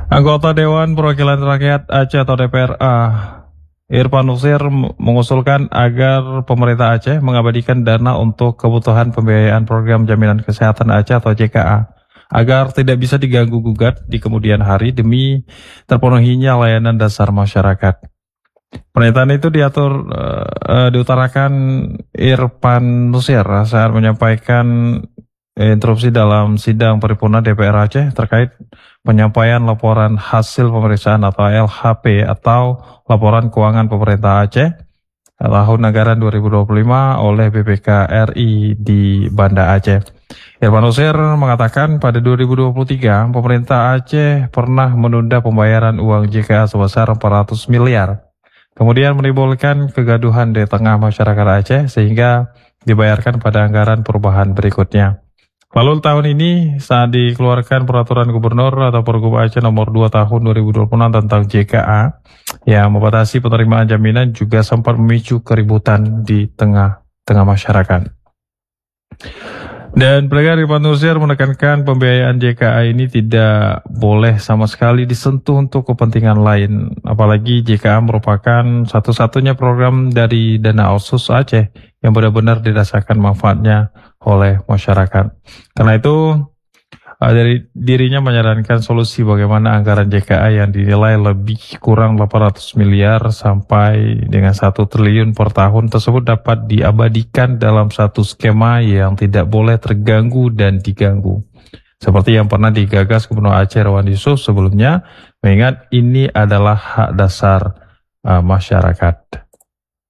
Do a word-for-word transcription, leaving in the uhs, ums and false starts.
Anggota Dewan Perwakilan Rakyat Aceh atau D P R A, Irfan Nusir mengusulkan agar pemerintah Aceh mengabadikan dana untuk kebutuhan pembiayaan program jaminan kesehatan Aceh atau J K A, agar tidak bisa diganggu-gugat di kemudian hari demi terpenuhinya layanan dasar masyarakat. Pernyataan itu diatur uh, diutarakan Irfan Nusir saat menyampaikan interupsi dalam sidang paripurna D P R Aceh terkait penyampaian laporan hasil pemeriksaan atau L H P atau laporan keuangan pemerintah Aceh tahun anggaran dua ribu dua puluh lima oleh B P K R I di Banda Aceh. Irfan Nusir mengatakan pada dua ribu dua puluh tiga pemerintah Aceh pernah menunda pembayaran uang J K A sebesar empat ratus miliar. Kemudian menimbulkan kegaduhan di tengah masyarakat Aceh sehingga dibayarkan pada anggaran perubahan berikutnya. Lalu tahun ini saat dikeluarkan peraturan gubernur atau Pergub Aceh nomor dua tahun dua ribu dua puluh enam tentang J K A yang membatasi penerimaan jaminan juga sempat memicu keributan di tengah-tengah masyarakat. Dan Pendengar, Irfan Nusir menekankan pembiayaan J K A ini tidak boleh sama sekali disentuh untuk kepentingan lain. Apalagi J K A merupakan satu-satunya program dari dana otsus Aceh yang benar-benar dirasakan manfaatnya oleh masyarakat. Karena itu dari dirinya menyarankan solusi bagaimana anggaran J K A yang dinilai lebih kurang delapan ratus miliar sampai dengan satu triliun per tahun tersebut dapat diabadikan dalam satu skema yang tidak boleh terganggu dan diganggu. Seperti yang pernah digagas Gubernur Aceh Irwan Yusuf sebelumnya, mengingat ini adalah hak dasar uh, masyarakat.